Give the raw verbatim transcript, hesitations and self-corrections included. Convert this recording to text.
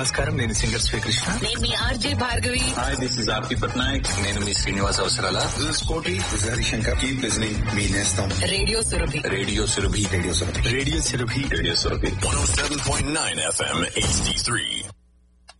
నమస్కారం, నేను సింగర్ శ్రీకృష్ణ. నేను మీ RJ Bhargavi. Hi, this is Aarti Patnaik. నేను మీ శ్రీనివాస్ అవసరాల. దిస్ ఇస్ కోటి. This is Harishankar. Keep listening మీ నేస్తం radio Surabhi. Radio Surabhi. Radio Surabhi. Radio Surabhi. Radio Surabhi. one oh seven point nine F M H D three.